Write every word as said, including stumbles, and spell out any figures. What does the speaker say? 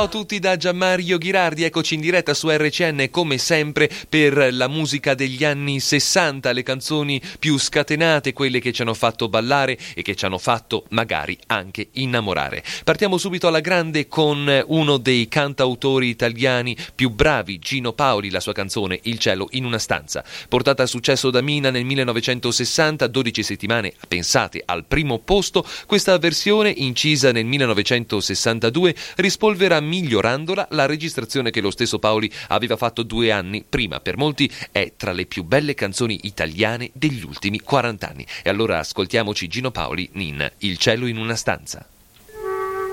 Ciao a tutti da Gianmario Ghirardi, eccoci in diretta su R C N come sempre per la musica degli anni sessanta, le canzoni più scatenate, quelle che ci hanno fatto ballare e che ci hanno fatto magari anche innamorare. Partiamo subito alla grande con uno dei cantautori italiani più bravi, Gino Paoli, la sua canzone Il cielo in una stanza. Portata a successo da Mina nel millenovecentosessanta, dodici settimane, pensate, al primo posto, questa versione incisa nel millenovecentosessantadue rispolvera migliorandola la registrazione che lo stesso Paoli aveva fatto due anni prima. Per molti è tra le più belle canzoni italiane degli ultimi quaranta anni. E allora ascoltiamoci Gino Paoli in Il cielo in una stanza.